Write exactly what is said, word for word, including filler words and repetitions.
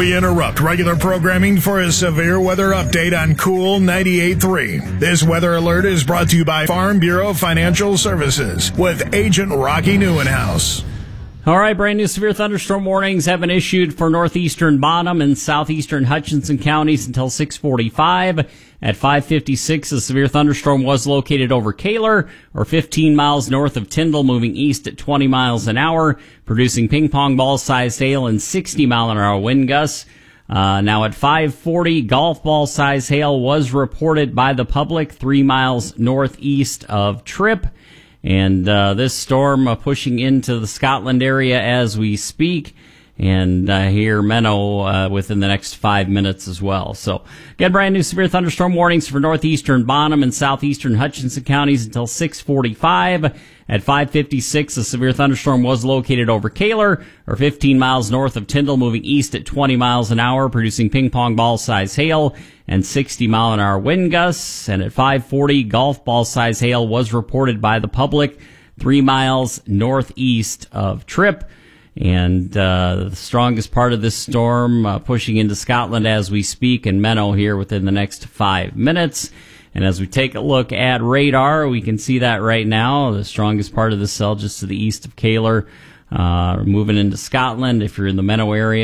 We interrupt regular programming for a severe weather update on Cool ninety-eight point three. This weather alert is brought to you by Farm Bureau Financial Services with Agent Rocky Newenhouse. All right, brand new severe thunderstorm warnings have been issued for northeastern Bonham and southeastern Hutchinson counties until six forty-five. At five fifty-six, a severe thunderstorm was located over Kaler, or fifteen miles north of Tyndall, moving east at twenty miles an hour, producing ping-pong ball-sized hail and sixty mile an hour wind gusts. Uh, now at five forty, golf ball-sized hail was reported by the public three miles northeast of Tripp. And uh, this storm uh, pushing into the Scotland area as we speak, and uh, here Menno uh, within the next five minutes as well. So, get brand new severe thunderstorm warnings for northeastern Bonham and southeastern Hutchinson counties until six forty-five. At five fifty-six, a severe thunderstorm was located over Kaler, or fifteen miles north of Tyndall, moving east at twenty miles an hour, producing ping-pong ball-sized hail and sixty mile an hour wind gusts. And at five forty, golf ball-sized hail was reported by the public three miles northeast of Tripp. And uh, the strongest part of this storm uh, pushing into Scotland as we speak, and Menno here within the next five minutes. And as we take a look at radar, we can see that right now, the strongest part of the cell just to the east of Kaler, uh, moving into Scotland. If you're in the Menno area,